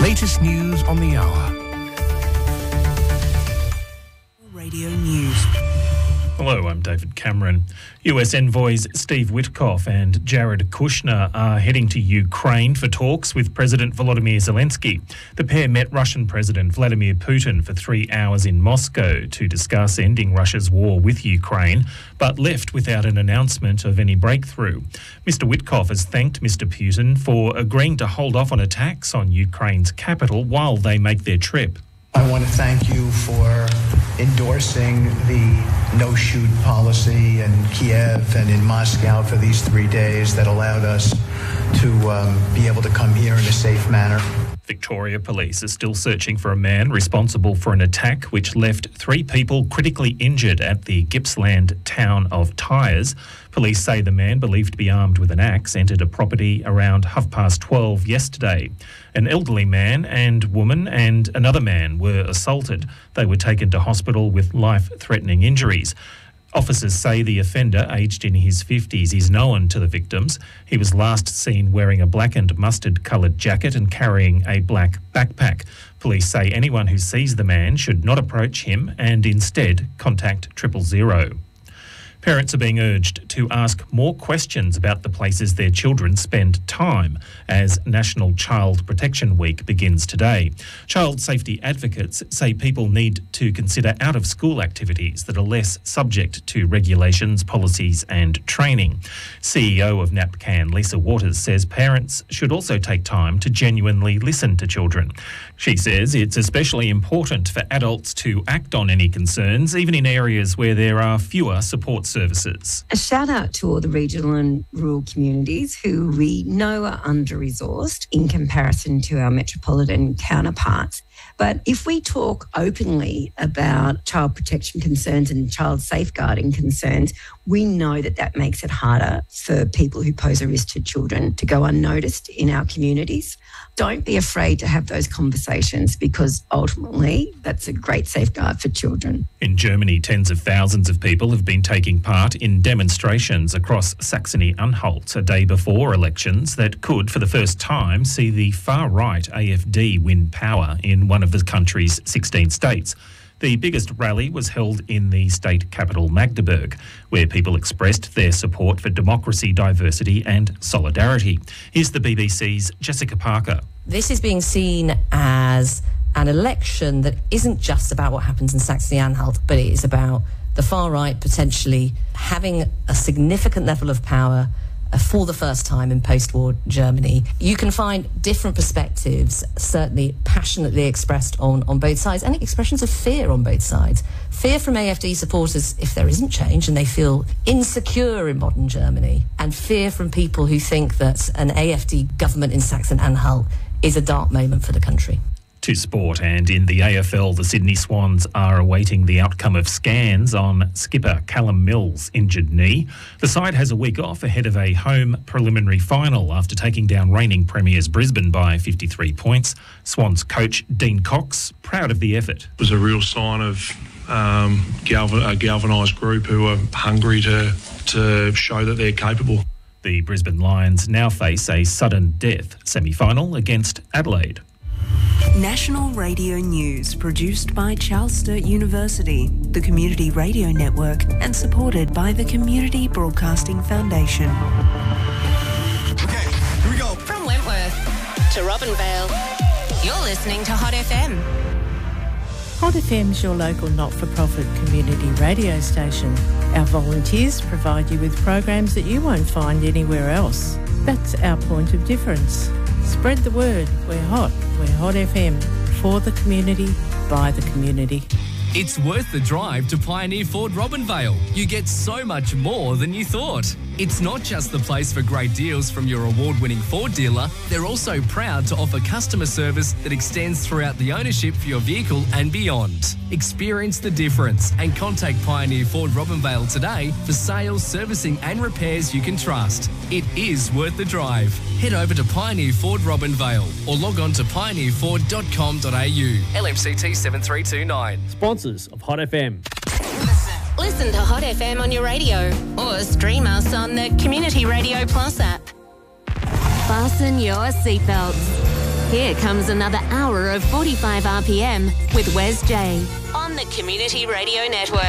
latest news on the hour. Radio News. Hello, I'm David Cameron. US envoys Steve Witkoff and Jared Kushner are heading to Ukraine for talks with President Volodymyr Zelensky. The pair met Russian President Vladimir Putin for 3 hours in Moscow to discuss ending Russia's war with Ukraine, but left without an announcement of any breakthrough. Mr. Witkoff has thanked Mr. Putin for agreeing to hold off on attacks on Ukraine's capital while they make their trip. I want to thank you for endorsing the no-shoot policy in Kiev and in Moscow for these 3 days that allowed us to be able to come here in a safe manner. Victoria Police are still searching for a man responsible for an attack which left 3 people critically injured at the Gippsland town of Tyres. Police say the man, believed to be armed with an axe, entered a property around 12:30 yesterday. An elderly man and woman and another man were assaulted. They were taken to hospital with life-threatening injuries. Officers say the offender, aged in his 50s, is known to the victims. He was last seen wearing a black and mustard-coloured jacket and carrying a black backpack. Police say anyone who sees the man should not approach him and instead contact 000. Parents are being urged to ask more questions about the places their children spend time as National Child Protection Week begins today. Child safety advocates say people need to consider out-of-school activities that are less subject to regulations, policies and training. CEO of NAPCAN, Lisa Waters, says parents should also take time to genuinely listen to children. She says it's especially important for adults to act on any concerns, even in areas where there are fewer support services. A shout out to all the regional and rural communities who we know are under-resourced in comparison to our metropolitan counterparts. But if we talk openly about child protection concerns and child safeguarding concerns, we know that that makes it harder for people who pose a risk to children to go unnoticed in our communities. Don't be afraid to have those conversations because ultimately that's a great safeguard for children. In Germany, tens of thousands of people have been taking part in demonstrations across Saxony-Anhalt a day before elections that could, for the first time, see the far-right AfD win power in one of the country's 16 states. The biggest rally was held in the state capital Magdeburg, where people expressed their support for democracy, diversity and solidarity. Here's the BBC's Jessica Parker. This is being seen as an election that isn't just about what happens in Saxony-Anhalt, but it is about the far right potentially having a significant level of power for the first time in post-war Germany. You can find different perspectives, certainly passionately expressed on both sides, and expressions of fear on both sides. Fear from AfD supporters if there isn't change and they feel insecure in modern Germany, and fear from people who think that an AfD government in Saxony-Anhalt is a dark moment for the country. To sport, and in the AFL, the Sydney Swans are awaiting the outcome of scans on skipper Callum Mills' injured knee. The side has a week off ahead of a home preliminary final after taking down reigning premiers Brisbane by 53 points. Swans coach Dean Cox, proud of the effort. It was a real sign of a galvanised group who are hungry to show that they're capable. The Brisbane Lions now face a sudden death semi-final against Adelaide. National Radio News, produced by Charles Sturt University, the Community Radio Network, and supported by the Community Broadcasting Foundation. Okay, here we go. From Wentworth to Robinvale, you're listening to Hot FM. Hot FM's your local not-for-profit community radio station. Our volunteers provide you with programs that you won't find anywhere else. That's our point of difference. Spread the word. We're Hot. We're Hot FM. For the community, by the community. It's worth the drive to Pioneer Ford Robinvale. You get so much more than you thought. It's not just the place for great deals from your award-winning Ford dealer. They're also proud to offer customer service that extends throughout the ownership for your vehicle and beyond. Experience the difference and contact Pioneer Ford Robinvale today for sales, servicing and repairs you can trust. It is worth the drive. Head over to Pioneer Ford Robinvale or log on to pioneerford.com.au. LMCT 7329. Sponsors of Hot FM. Listen to Hot FM on your radio or stream us on the Community Radio Plus app. Fasten your seatbelts. Here comes another hour of 45 RPM with Wes J on the Community Radio Network.